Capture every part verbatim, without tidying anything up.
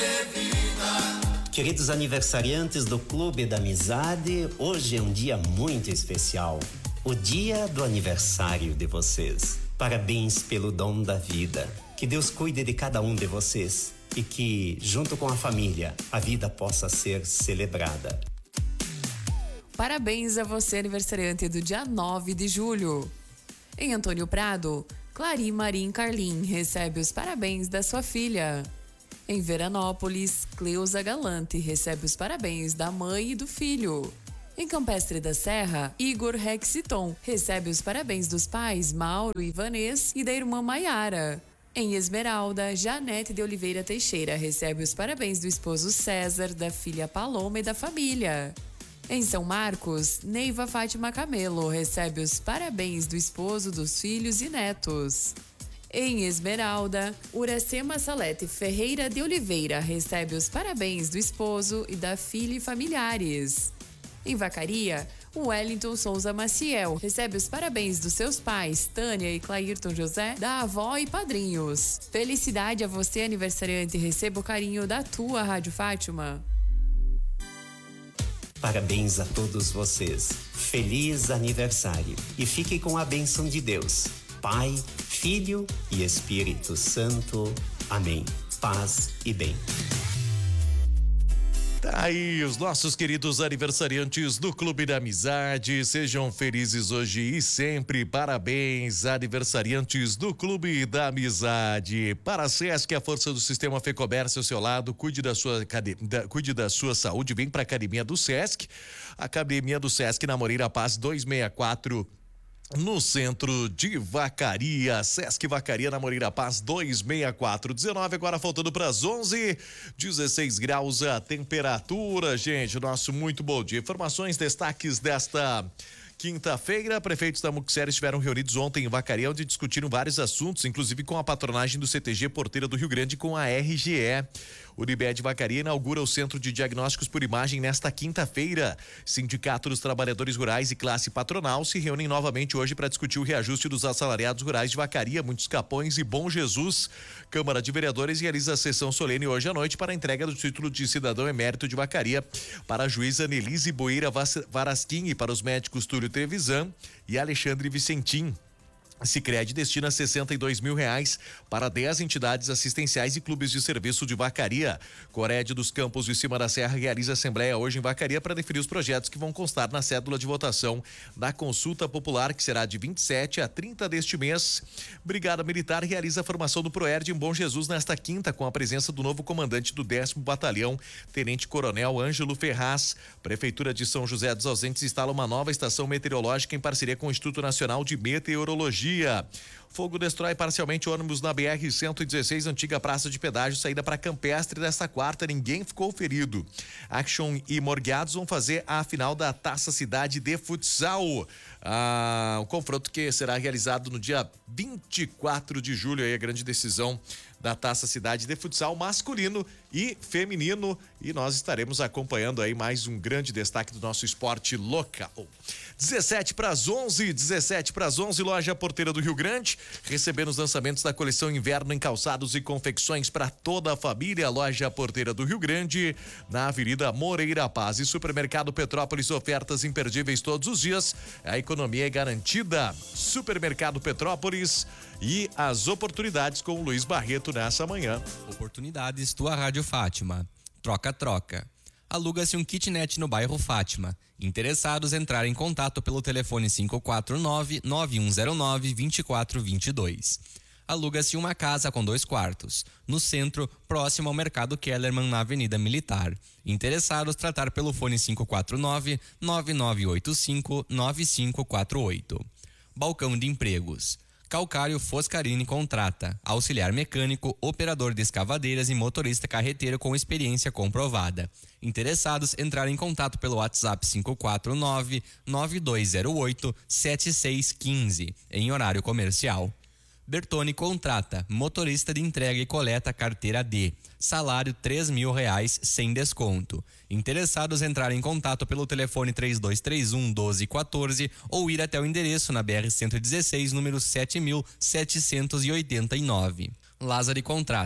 Queridos aniversariantes do Clube da Amizade, hoje é um dia muito especial. O dia do aniversário de vocês. Parabéns pelo dom da vida. Que Deus cuide de cada um de vocês e que, junto com a família, a vida possa ser celebrada. Parabéns a você, aniversariante do dia nove de julho. Em Antônio Prado, Clarim Marim Carlim recebe os parabéns da sua filha. Em Veranópolis, Cleusa Galante recebe os parabéns da mãe e do filho. Em Campestre da Serra, Igor Rexiton recebe os parabéns dos pais Mauro e Vanessa e da irmã Maiara. Em Esmeralda, Janete de Oliveira Teixeira recebe os parabéns do esposo César, da filha Paloma e da família. Em São Marcos, Neiva Fátima Camelo recebe os parabéns do esposo, dos filhos e netos. Em Esmeralda, Uracema Salete Ferreira de Oliveira recebe os parabéns do esposo e da filha e familiares. Em Vacaria, Wellington Souza Maciel recebe os parabéns dos seus pais, Tânia e Clairton José, da avó e padrinhos. Felicidade a você, aniversariante, receba o carinho da tua Rádio Fátima. Parabéns a todos vocês. Feliz aniversário. E fique com a bênção de Deus. Pai, Filho e Espírito Santo. Amém. Paz e bem. Tá aí os nossos queridos aniversariantes do Clube da Amizade. Sejam felizes hoje e sempre. Parabéns, aniversariantes do Clube da Amizade. Para a Sesc, a força do sistema Fecomércio ao seu lado. Cuide da sua, da, cuide da sua saúde. Vem para a Academia do Sesc. Academia do Sesc na Moreira Paz duzentos e sessenta e quatro. No centro de Vacaria, Sesc Vacaria na Moreira Paz duzentos e sessenta e quatro, dezenove, agora faltando para as onze, dezesseis graus a temperatura, gente. Nosso muito bom dia. Informações, destaques desta quinta-feira. Prefeitos da Muxera estiveram reunidos ontem em Vacaria, onde discutiram vários assuntos, inclusive com a patronagem do C T G Porteira do Rio Grande com a R G E. Unimed Vacaria inaugura o Centro de Diagnósticos por Imagem nesta quinta-feira. Sindicato dos Trabalhadores Rurais e Classe Patronal se reúnem novamente hoje para discutir o reajuste dos assalariados rurais de Vacaria, Muitos Capões e Bom Jesus. Câmara de Vereadores realiza a sessão solene hoje à noite para a entrega do título de cidadão emérito de Vacaria para a juíza Nelise Boeira Varasquim e para os médicos Túlio Trevisan e Alexandre Vicentim. Sicredi destina sessenta e dois mil reais para dez entidades assistenciais e clubes de serviço de Vacaria. Cored dos Campos de Cima da Serra realiza assembleia hoje em Vacaria para definir os projetos que vão constar na cédula de votação da consulta popular, que será de vinte e sete a trinta deste mês. Brigada Militar realiza a formação do Proerd em Bom Jesus nesta quinta, com a presença do novo comandante do décimo Batalhão, Tenente Coronel Ângelo Ferraz. Prefeitura de São José dos Ausentes instala uma nova estação meteorológica em parceria com o Instituto Nacional de Meteorologia. Fogo destrói parcialmente ônibus na B R cento e dezesseis, antiga praça de pedágio, saída para Campestre desta quarta. Ninguém ficou ferido. Action e Morgueados vão fazer a final da Taça Cidade de Futsal. Ah, o confronto que será realizado no dia vinte e quatro de julho, aí a grande decisão da Taça Cidade de Futsal masculino e feminino, e nós estaremos acompanhando aí mais um grande destaque do nosso esporte local. dezessete para as onze, dezessete para as onze, Loja Porteira do Rio Grande, recebendo os lançamentos da coleção Inverno em calçados e confecções para toda a família. Loja Porteira do Rio Grande, na Avenida Moreira Paz. E Supermercado Petrópolis, ofertas imperdíveis todos os dias. A economia é garantida. Supermercado Petrópolis e as oportunidades com o Luiz Barreto nessa manhã. Oportunidades, tua Rádio Fátima. Troca-troca. Aluga-se um kitnet no bairro Fátima. Interessados, entrar em contato pelo telefone cinco quatro nove, nove um zero nove, dois quatro dois dois. Aluga-se uma casa com dois quartos, no centro, próximo ao Mercado Kellerman, na Avenida Militar. Interessados, tratar pelo fone cinco quatro nove, nove nove oito cinco, nove cinco quatro oito. Balcão de Empregos. Calcário Foscarini contrata auxiliar mecânico, operador de escavadeiras e motorista carreteiro com experiência comprovada. Interessados, entrar em contato pelo WhatsApp cinco quatro nove, nove dois zero oito, sete seis um cinco, em horário comercial. Bertone contrata motorista de entrega e coleta carteira D. Salário três mil reais sem desconto. Interessados, entrar em contato pelo telefone três dois três um, doze quatorze ou ir até o endereço na B R cento e dezesseis, número sete mil setecentos e oitenta e nove. Lázaro contrata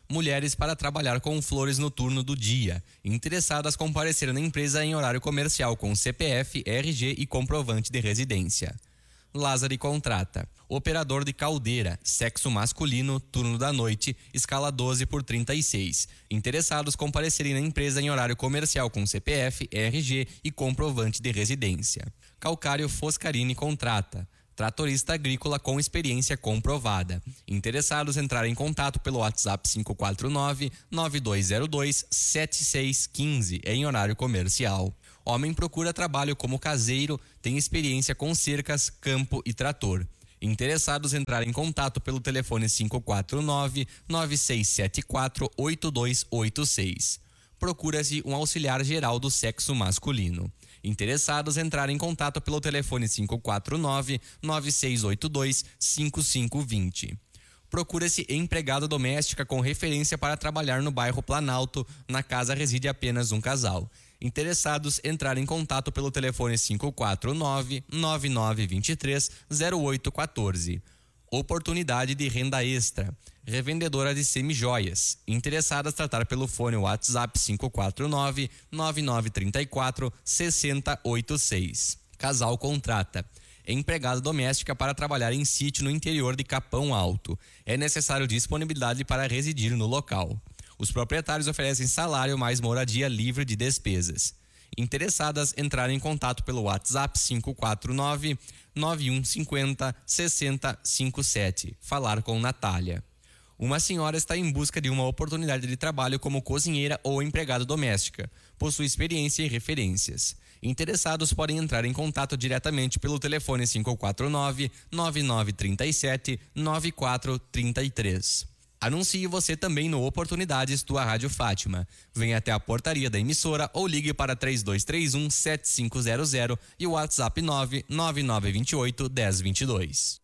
mulheres para trabalhar com flores no turno do dia. Interessadas comparecer na empresa em horário comercial com C P F, R G e comprovante de residência. Lázari contrata. Operador de caldeira, sexo masculino, turno da noite, escala doze por trinta e seis. Interessados comparecerem na empresa em horário comercial com C P F, R G e comprovante de residência. Calcário Foscarini contrata. Tratorista agrícola com experiência comprovada. Interessados entrar em contato pelo WhatsApp cinco quatro nove, nove dois zero dois, sete seis um cinco em horário comercial. Homem procura trabalho como caseiro, tem experiência com cercas, campo e trator. Interessados entrar em contato pelo telefone cinco quatro nove, nove seis sete quatro, oito dois oito seis. Procura-se um auxiliar geral do sexo masculino. Interessados entrar em contato pelo telefone cinco quatro nove, nove seis oito dois, cinco cinco dois zero. Procura-se empregada doméstica com referência para trabalhar no bairro Planalto. Na casa reside apenas um casal. Interessados entrar em contato pelo telefone cinco quatro nove, nove nove dois três, zero oito um quatro. Oportunidade de renda extra. Revendedora de semijoias. Interessadas tratar pelo fone WhatsApp cinco quatro nove, nove nove três quatro, seis zero oito seis. Casal contrata. Empregada doméstica para trabalhar em sítio no interior de Capão Alto. É necessário disponibilidade para residir no local. Os proprietários oferecem salário mais moradia livre de despesas. Interessadas entrarem em contato pelo WhatsApp cinco quatro nove, nove um cinco zero, seis zero cinco sete. Falar com Natália. Uma senhora está em busca de uma oportunidade de trabalho como cozinheira ou empregada doméstica. Possui experiência e referências. Interessados podem entrar em contato diretamente pelo telefone cinco quatro nove, nove nove três sete, nove quatro três três. Anuncie você também no Oportunidades Tua Rádio Fátima. Venha até a portaria da emissora ou ligue para três dois três um, sete cinco zero zero e o WhatsApp nove nove nove dois oito, um zero dois dois.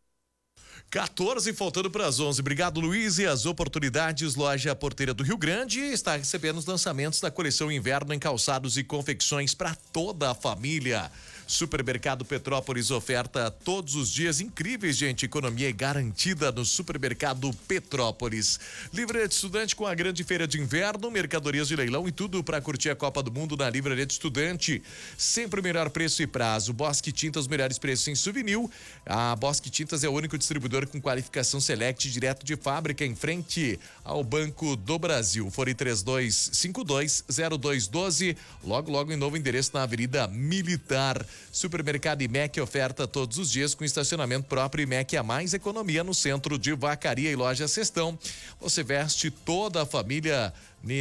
quatorze faltando para as onze. Obrigado, Luiz. E as Oportunidades, loja Porteira do Rio Grande, está recebendo os lançamentos da coleção inverno em calçados e confecções para toda a família. Supermercado Petrópolis oferta todos os dias incríveis, gente. Economia garantida no Supermercado Petrópolis. Livraria de Estudante com a grande feira de inverno, mercadorias de leilão e tudo para curtir a Copa do Mundo na Livraria de Estudante. Sempre o melhor preço e prazo. Bosque Tintas, os melhores preços em souvenir. A Bosque Tintas é o único distribuidor com qualificação Select direto de fábrica em frente ao Banco do Brasil. Fone três dois cinco dois, zero dois um dois. Logo, logo em novo endereço na Avenida Militar. Supermercado I M E C oferta todos os dias com estacionamento próprio. I M E C, a mais economia no centro de Vacaria e loja Cestão. Você veste toda a família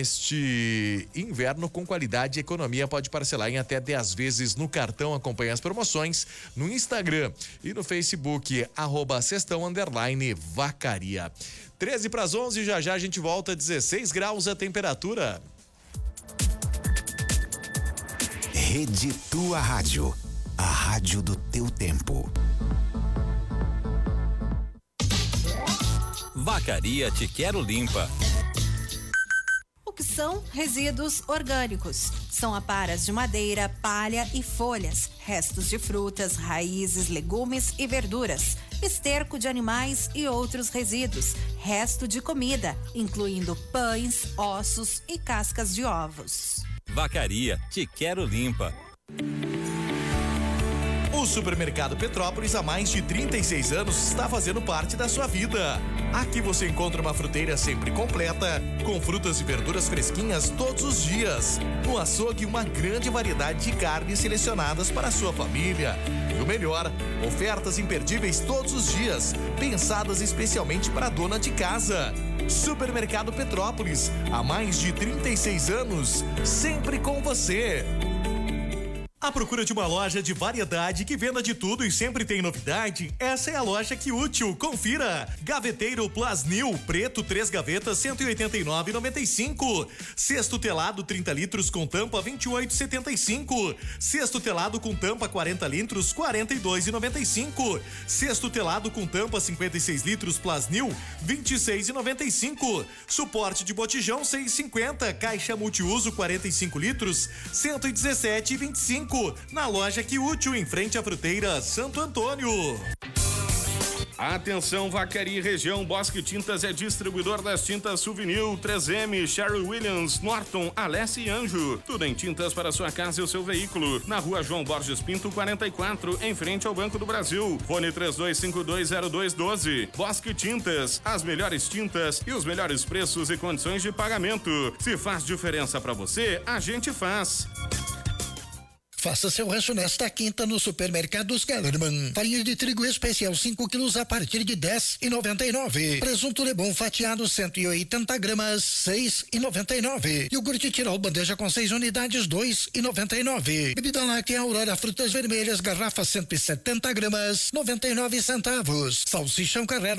neste inverno com qualidade e economia. Pode parcelar em até dez vezes no cartão. Acompanhe as promoções no Instagram e no Facebook, arroba Cestão underline Vacaria. treze para as onze, já já a gente volta. Dezesseis graus a temperatura. Rede Tua Rádio, a rádio do teu tempo. Vacaria Te Quero Limpa. O que são resíduos orgânicos? São aparas de madeira, palha e folhas, restos de frutas, raízes, legumes e verduras, esterco de animais e outros resíduos, resto de comida, incluindo pães, ossos e cascas de ovos. Vacaria Te Quero Limpa. O Supermercado Petrópolis, há mais de trinta e seis anos, está fazendo parte da sua vida. Aqui você encontra uma fruteira sempre completa, com frutas e verduras fresquinhas todos os dias. No açougue, uma grande variedade de carnes selecionadas para a sua família. E o melhor, ofertas imperdíveis todos os dias, pensadas especialmente para a dona de casa. Supermercado Petrópolis, há mais de trinta e seis anos, sempre com você. À procura de uma loja de variedade que venda de tudo e sempre tem novidade? Essa é a loja Que Útil. Confira. Gaveteiro Plasnil, preto, três gavetas, cento e oitenta e nove reais e noventa e cinco centavos. Cesto telado trinta litros com tampa, vinte e oito reais e setenta e cinco centavos. Cesto telado com tampa quarenta litros, quarenta e dois reais e noventa e cinco centavos. Cesto telado com tampa cinquenta e seis litros Plasnil, vinte e seis reais e noventa e cinco centavos. Suporte de botijão seis reais e cinquenta centavos. Caixa multiuso quarenta e cinco litros, cento e dezessete reais e vinte e cinco centavos. Na loja Que Útil, em frente à fruteira Santo Antônio. Atenção, Vaqueria e região, Bosque Tintas é distribuidor das tintas Souvenir, três M, Sherry Williams, Norton, Alessi e Anjo. Tudo em tintas para sua casa e o seu veículo. Na rua João Borges Pinto, quarenta e quatro, em frente ao Banco do Brasil. Fone três dois cinco dois zero dois um dois. Bosque Tintas, as melhores tintas e os melhores preços e condições de pagamento. Se faz diferença para você, a gente faz. Faça seu rancho nesta quinta no Supermercados Kellerman. Farinha de trigo especial cinco quilos a partir de dez e noventa e nove. Presunto Lebon fatiado cento e oitenta gramas, seis e noventa e nove. Iogurte Tirol bandeja com seis unidades, dois e noventa e nove. Bebida láctea Aurora frutas vermelhas garrafa cento e setenta gramas, noventa e nove centavos. Salsichão Carrera